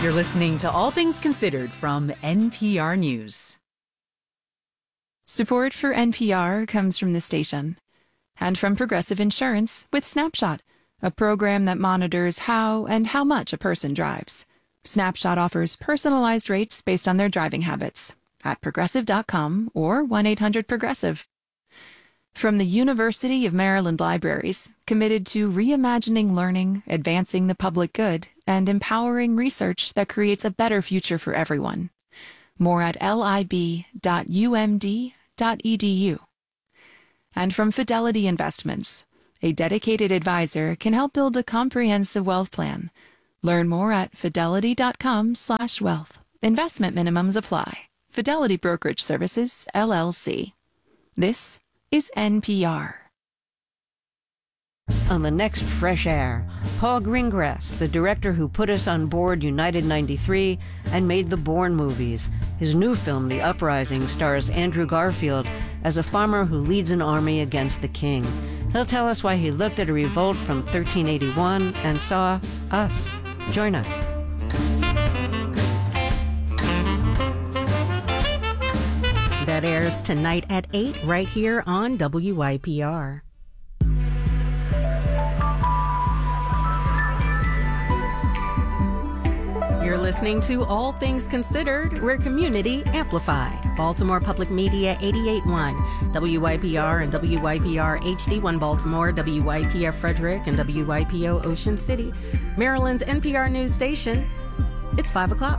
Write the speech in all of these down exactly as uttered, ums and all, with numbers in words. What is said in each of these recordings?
You're listening to All Things Considered from N P R News. Support for N P R comes from the station and from Progressive Insurance with Snapshot, a program that monitors how and how much a person drives. Snapshot offers personalized rates based on their driving habits at progressive dot com or one eight hundred progressive. From the University of Maryland Libraries, committed to reimagining learning, advancing the public good, and empowering research that creates a better future for everyone. More at lib dot u m d dot e d u. And from Fidelity Investments, a dedicated advisor can help build a comprehensive wealth plan. Learn more at fidelity dot com slash wealth. Investment minimums apply. Fidelity Brokerage Services, L L C. This is N P R. On the next Fresh Air, Paul Greengrass, the director who put us on board United ninety-three and made the Bourne movies. His new film, The Uprising, stars Andrew Garfield as a farmer who leads an army against the king. He'll tell us why he looked at a revolt from thirteen eighty-one and saw us. Join us. That airs tonight at eight right here on W I P R. You're listening to All Things Considered, where community amplified. Baltimore Public Media eighty-eight point one, W I P R and W I P R H D one Baltimore, W I P F Frederick, and W I P O Ocean City, Maryland's N P R news station. It's five o'clock.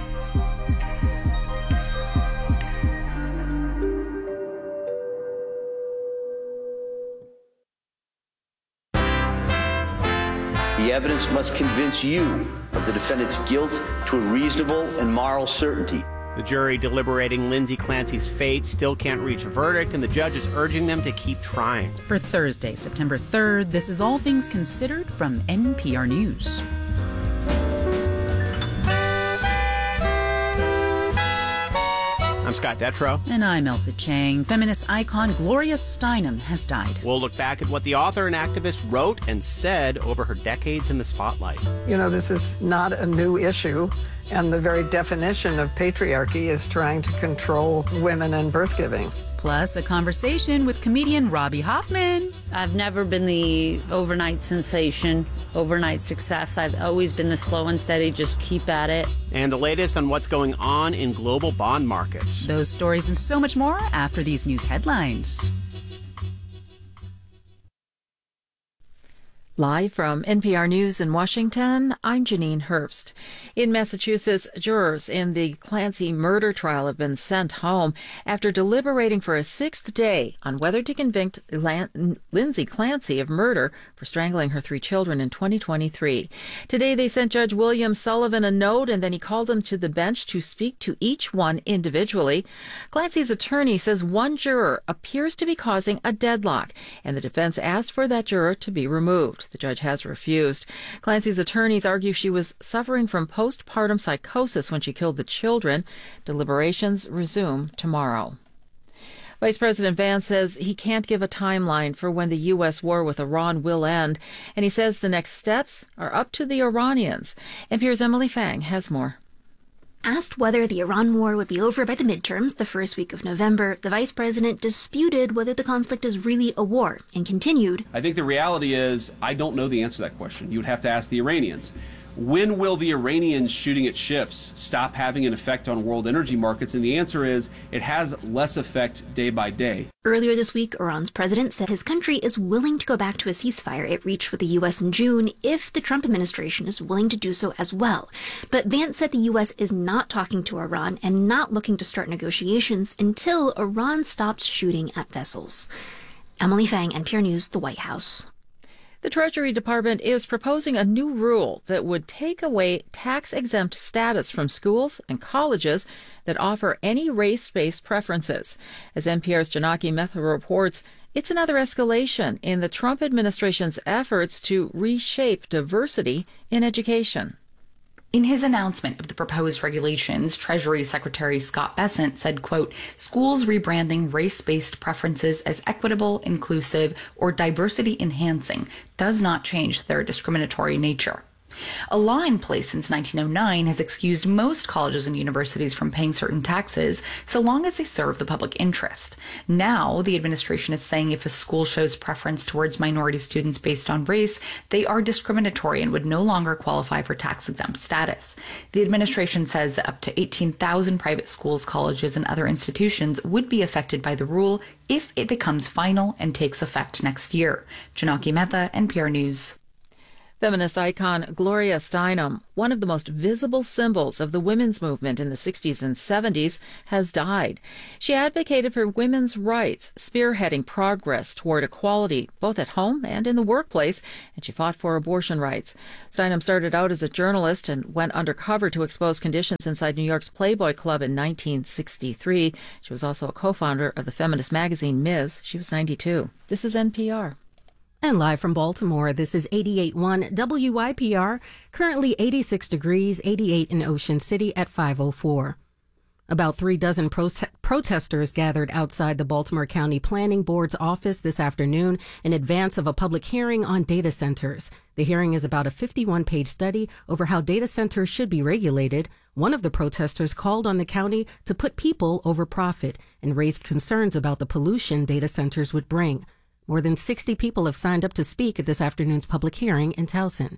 The evidence must convince you of the defendant's guilt to a reasonable and moral certainty. The jury deliberating Lindsay Clancy's fate still can't reach a verdict, and the judge is urging them to keep trying. For Thursday, September third, this is All Things Considered from N P R News. I'm Scott Detrow. And I'm Elsa Chang. Feminist icon Gloria Steinem has died. We'll look back at what the author and activist wrote and said over her decades in the spotlight. You know, this is not a new issue, and the very definition of patriarchy is trying to control women and birth giving. Plus, a conversation with comedian Robbie Hoffman. I've never been the overnight sensation, overnight success. I've always been the slow and steady, just keep at it. And the latest on what's going on in global bond markets. Those stories and so much more after these news headlines. Live from N P R News in Washington, I'm Janine Herbst. In Massachusetts, jurors in the Clancy murder trial have been sent home after deliberating for a sixth day on whether to convict Lan- Lindsay Clancy of murder for strangling her three children in twenty twenty-three. Today, they sent Judge William Sullivan a note, and then he called them to the bench to speak to each one individually. Clancy's attorney says one juror appears to be causing a deadlock, and the defense asked for that juror to be removed. The judge has refused. Clancy's attorneys argue she was suffering from postpartum psychosis when she killed the children. Deliberations resume tomorrow. Vice President Vance says he can't give a timeline for when the U S war with Iran will end, and he says the next steps are up to the Iranians. N P R's Emily Fang has more. Asked whether the Iran war would be over by the midterms the first week of November, the vice president disputed whether the conflict is really a war and continued. I think the reality is I don't know the answer to that question. You would have to ask the Iranians. When will the Iranians shooting at ships stop having an effect on world energy markets? And the answer is it has less effect day by day. Earlier this week, Iran's president said his country is willing to go back to a ceasefire it reached with the U S in June if the Trump administration is willing to do so as well. But Vance said the U S is not talking to Iran and not looking to start negotiations until Iran stops shooting at vessels. Emily Fang, N P R News, the White House. The Treasury Department is proposing a new rule that would take away tax-exempt status from schools and colleges that offer any race-based preferences. As N P R's Janaki Mehta reports, it's another escalation in the Trump administration's efforts to reshape diversity in education. In his announcement of the proposed regulations, Treasury Secretary Scott Bessent said, quote, schools rebranding race-based preferences as equitable, inclusive, or diversity-enhancing does not change their discriminatory nature. A law in place since nineteen oh nine has excused most colleges and universities from paying certain taxes so long as they serve the public interest. Now, the administration is saying if a school shows preference towards minority students based on race, they are discriminatory and would no longer qualify for tax-exempt status. The administration says that up to eighteen thousand private schools, colleges, and other institutions would be affected by the rule if it becomes final and takes effect next year. Janaki Mehta, N P R News. Feminist icon Gloria Steinem, one of the most visible symbols of the women's movement in the sixties and seventies, has died. She advocated for women's rights, spearheading progress toward equality, both at home and in the workplace, and she fought for abortion rights. Steinem started out as a journalist and went undercover to expose conditions inside New York's Playboy Club in nineteen sixty-three. She was also a co-founder of the feminist magazine Miz. She was ninety-two. This is N P R. And live from Baltimore, this is eighty-eight point one W I P R, currently eighty-six degrees, eighty-eight in Ocean City at five oh four. About three dozen prote- protesters gathered outside the Baltimore County Planning Board's office this afternoon in advance of a public hearing on data centers. The hearing is about a fifty-one page study over how data centers should be regulated. One of the protesters called on the county to put people over profit and raised concerns about the pollution data centers would bring. More than sixty people have signed up to speak at this afternoon's public hearing in Towson.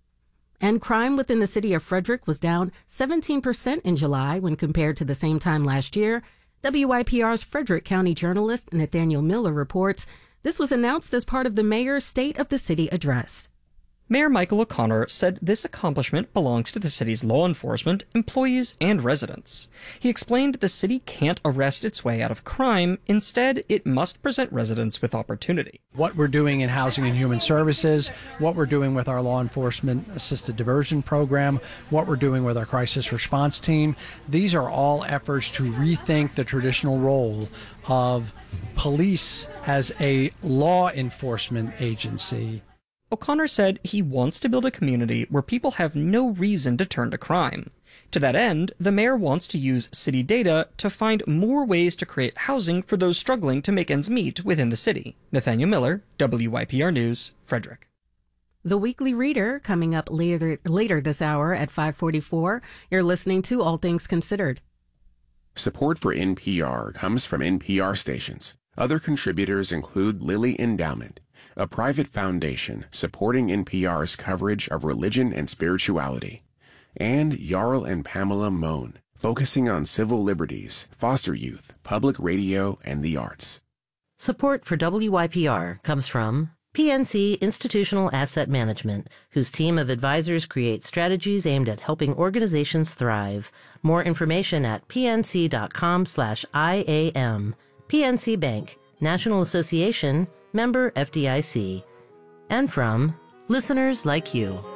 And crime within the city of Frederick was down seventeen percent in July when compared to the same time last year. W I P R's Frederick County journalist Nathaniel Miller reports this was announced as part of the mayor's State of the City address. Mayor Michael O'Connor said this accomplishment belongs to the city's law enforcement, employees, and residents. He explained the city can't arrest its way out of crime. Instead, it must present residents with opportunity. What we're doing in Housing and Human Services, what we're doing with our law enforcement assisted diversion program, what we're doing with our crisis response team, these are all efforts to rethink the traditional role of police as a law enforcement agency. O'Connor said he wants to build a community where people have no reason to turn to crime. To that end, the mayor wants to use city data to find more ways to create housing for those struggling to make ends meet within the city. Nathaniel Miller, W I P R News, Frederick. The Weekly Reader coming up later later this hour at five forty-four. You're listening to All Things Considered. Support for N P R comes from N P R stations. Other contributors include Lilly Endowment, a private foundation supporting N P R's coverage of religion and spirituality, and Jarl and Pamela Mohn, focusing on civil liberties, foster youth, public radio, and the arts. Support for W I P R comes from P N C Institutional Asset Management, whose team of advisors create strategies aimed at helping organizations thrive. More information at pnc.com slash IAM. P N C Bank, National Association, member F D I C. And from listeners like you.